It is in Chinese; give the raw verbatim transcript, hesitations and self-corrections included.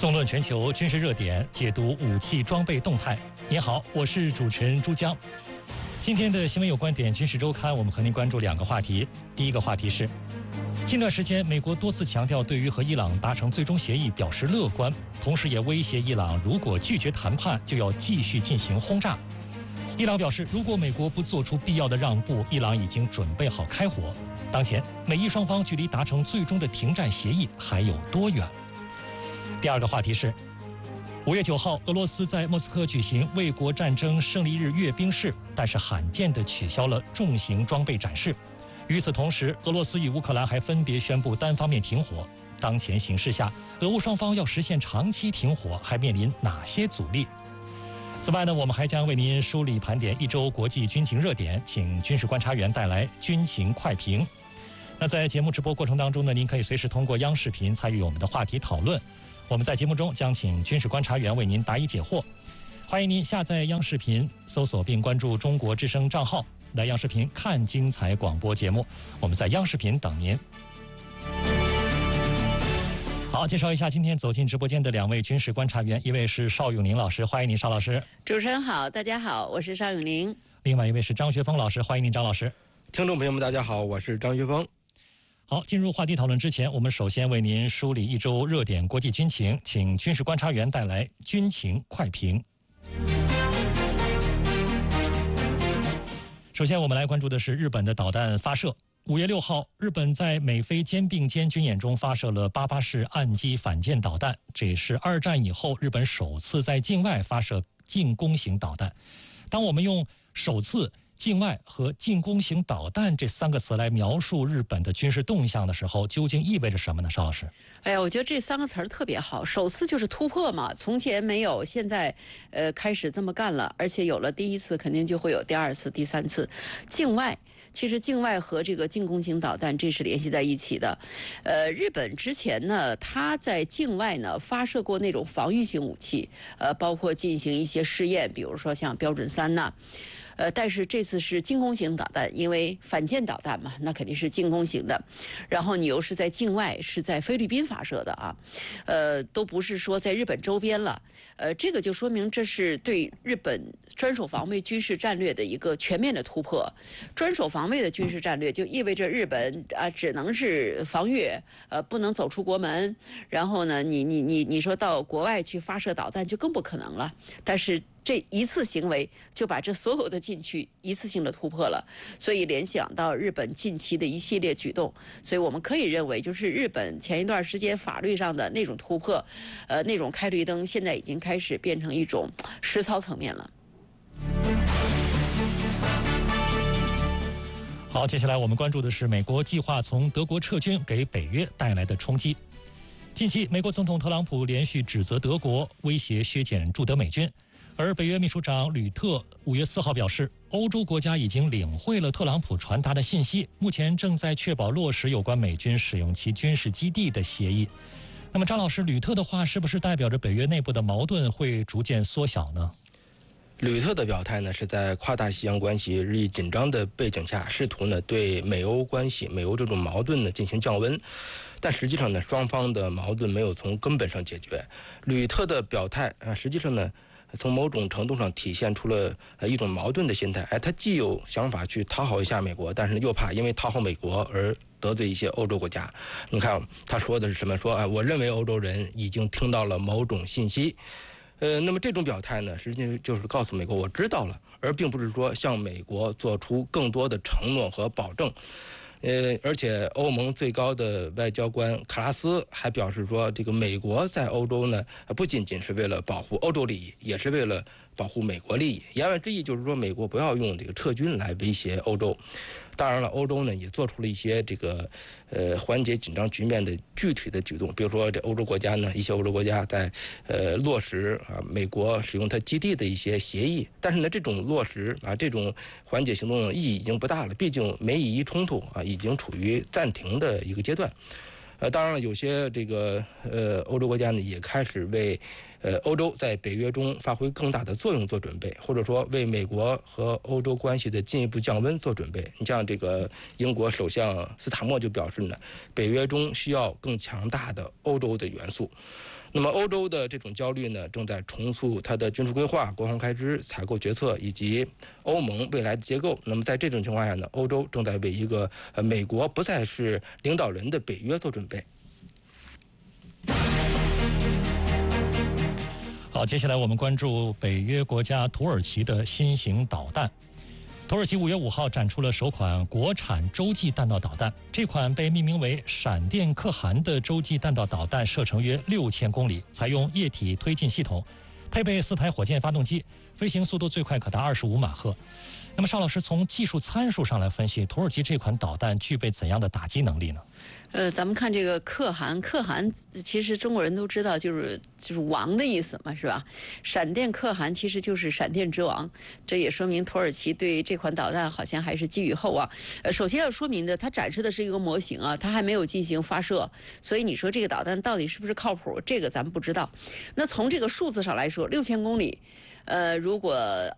纵论全球军事热点，解读武器装备动态。你好，我是主持人朱江。今天的新闻有观点军事周刊，我们和您关注两个话题。第一个话题是，近段时间美国多次强调对于和伊朗达成最终协议表示乐观，同时也威胁伊朗如果拒绝谈判，就要继续进行轰炸。伊朗表示，如果美国不做出必要的让步，伊朗已经准备好开火。当前，美伊双方距离达成最终的停战协议还有多远？第二个话题是，五月九号，俄罗斯在莫斯科举行卫国战争胜利日阅兵式，但是罕见地取消了重型装备展示。与此同时，俄罗斯与乌克兰还分别宣布单方面停火。当前形势下，俄乌双方要实现长期停火，还面临哪些阻力？此外呢，我们还将为您梳理盘点一周国际军情热点，请军事观察员带来军情快评。那在节目直播过程当中呢，您可以随时通过央视频参与我们的话题讨论。我们在节目中将请军事观察员为您答疑解惑。欢迎您下载央视频，搜索并关注中国之声账号，来央视频看精彩广播节目。我们在央视频等您。好，介绍一下今天走进直播间的两位军事观察员，一位是邵永宁老师，欢迎您，邵老师。 主持人好，大家好，我是邵永宁。 另外一位是张学峰老师，欢迎您，张老师。 听众朋友们，大家好，我是张学峰。 好，进入话题讨论之前，我们首先为您梳理一周热点国际军情，请军事观察员带来军情快评。首先，我们来关注的是日本的导弹发射。五月六号，日本在美菲肩并肩军演中发射了八八式岸基反舰导弹，这也是二战以后日本首次在境外发射进攻型导弹。当我们用首次、境外和进攻型导弹这三个词来描述日本的军事动向的时候，究竟意味着什么呢？邵老师。 哎呀，我觉得这三个词儿特别好。首次就是突破嘛，从前没有，现在呃开始这么干了，而且有了第一次，肯定就会有第二次、第三次。境外。其实境外和这个进攻型导弹这是联系在一起的，呃，日本之前呢，它在境外呢发射过那种防御性武器，呃，包括进行一些试验，比如说像标准三呐。呃，但是这次是进攻型导弹，因为反舰导弹嘛，那肯定是进攻型的。然后你又是在境外，是在菲律宾发射的啊，呃，都不是说在日本周边了。呃，这个就说明这是对日本专守防卫军事战略的一个全面的突破。专守防卫的军事战略就意味着日本啊，只能是防御，呃，不能走出国门。然后呢，你你你你说到国外去发射导弹就更不可能了。但是这一次行为就把这所有的禁区一次性的突破了，所以联想到日本近期的一系列举动，所以我们可以认为，就是日本前一段时间法律上的那种突破，呃，那种开绿灯，现在已经开始变成一种实操层面了。 好，接下来我们关注的是美国计划从德国撤军给北约带来的冲击。近期，美国总统特朗普连续指责德国威胁削减驻德美军。而北约秘书长吕特五月四号表示，欧洲国家已经领会了特朗普传达的信息，目前正在确保落实有关美军使用其军事基地的协议。那么张老师，吕特的话是不是代表着北约内部的矛盾会逐渐缩小呢？ 吕特的表态呢，是在跨大西洋关系日益紧张的背景下，试图呢对美欧关系、美欧这种矛盾呢进行降温，但实际上呢，双方的矛盾没有从根本上解决。吕特的表态啊，实际上呢，从某种程度上体现出了呃一种矛盾的心态。哎，他既有想法去讨好一下美国，但是又怕因为讨好美国而得罪一些欧洲国家。你看他说的是什么？说啊，我认为欧洲人已经听到了某种信息。呃，那么这种表态呢，实际上就是告诉美国我知道了，而并不是说向美国做出更多的承诺和保证。呃，而且欧盟最高的外交官卡拉斯还表示说，这个美国在欧洲呢，不仅仅是为了保护欧洲利益，也是为了保护美国利益。言外之意就是说，美国不要用这个撤军来威胁欧洲。当然了，欧洲呢也做出了一些这个呃缓解紧张局面的具体的举动，比如说这欧洲国家呢，一些欧洲国家在呃落实啊美国使用它基地的一些协议，但是呢这种落实啊这种缓解行动意义已经不大了，毕竟美以冲突啊已经处于暂停的一个阶段。呃，当然了，有些这个呃欧洲国家呢也开始为呃欧洲在北约中发挥更大的作用做准备，或者说为美国和欧洲关系的进一步降温做准备。你像这个英国首相斯塔默就表示呢，北约中需要更强大的欧洲的元素。那么欧洲的这种焦虑呢，正在重塑它的军事规划、国防开支、采购决策以及欧盟未来的结构。那么在这种情况下呢，欧洲正在为一个呃美国不再是领导人的北约做准备。 好，接下来我们关注北约国家土耳其的新型导弹。土耳其五月五号展出了首款国产洲际弹道导弹，这款被命名为“闪电可汗”的洲际弹道导弹射程约六千公里，采用液体推进系统，配备四台火箭发动机，飞行速度最快可达二十五马赫。那么邵老师，从技术参数上来分析，土耳其这款导弹具备怎样的打击能力呢？ 呃，咱们看这个可汗，可汗其实中国人都知道，就是就是王的意思嘛，是吧？闪电可汗其实就是闪电之王，这也说明土耳其对这款导弹好像还是寄予厚望。呃，首先要说明的，它展示的是一个模型啊，它还没有进行发射，所以你说这个导弹到底是不是靠谱，这个咱们不知道。那从这个数字上来说，六千公里。呃，如果